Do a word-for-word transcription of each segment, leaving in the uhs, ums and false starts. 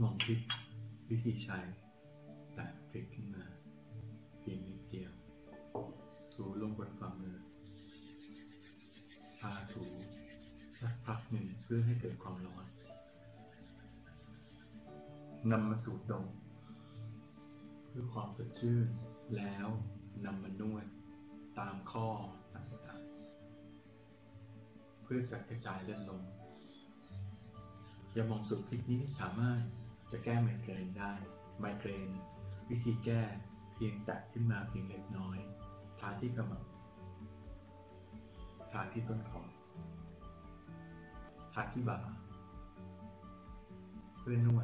มองพลิกวิธีใช้แตะพลิกขึ้นมาเพียงนิดเดียวถูลงบนฝ่ามือทาถูสักพักหนึ่งเพื่อให้เกิดความร้อนนำมาสูดดมเพื่อความสดชื่นแล้วนำมานวดตามข้อต่างๆเพื่อจัดกระจายเลือดลมยาหม่องสูตรพลิกนี้สามารถจะแก้ไมเกรนได้ไมเกรนวิธีแก้เพียงแตะขึ้นมาเพียงเล็กน้อยทาที่ขมับทาที่ต้นคอทาที่บ่าเพื่อนวด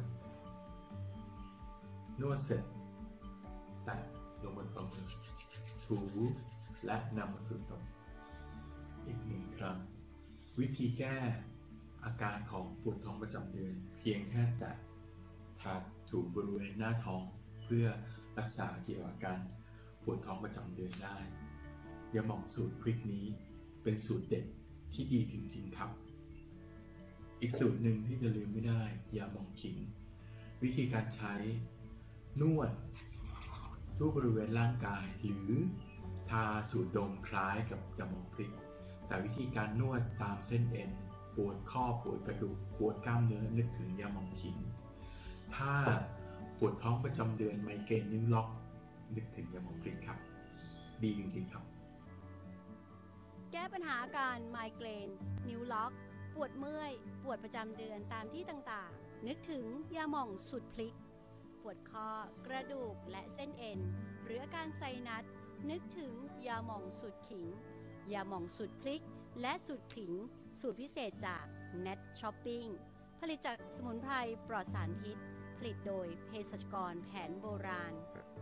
นวดเสร็จแตะลงบนฝ่ามือถูและนำมาสูดดมอีกหนึ่งครั้งวิธีแก้อาการของปวดท้องประจำเดือนเพียงแค่แตะทาถูบริเวณหน้าท้องเพื่อรักษาเกี่ยวกับอาการปวดท้องประจำเดือนได้ยาหม่องสูตรพริกนี้เป็นสูตรเด็ดที่ดีจริงๆครับอีกสูตรหนึ่งที่จะลืมไม่ได้ยาหม่องขิงวิธีการใช้นวดทั่วบริเวณร่างกายหรือทาสูตรดมคล้ายกับยาหม่องพริกแต่วิธีการนวดตามเส้นเอ็นปวดข้อปวดกระดูกปวดกล้ามเนื้อนึกถึงยาหม่องขิงถ้าปวดท้องประจำเดือนไมเกรนนิ้วล็อกนึกถึงยาหม่องพริกครับดีจริงๆครับแก้ปัญหาอาการไมเกรนนิ้วล็อกปวดเมื่อยปวดประจำเดือนตามที่ต่างๆนึกถึงยาหม่องสูตรพลิกปวดข้อกระดูกและเส้นเอ็นหรืออาการไซนัสนึกถึงยาหม่องสูตรขิงยาหม่องสูตรพลิกและสูตรขิงสูตรพิเศษจาก Net Shopping ผลิตจากสมุนไพรปลอดสารพิษผลิตโดยเภสัชกรแผนโบราณ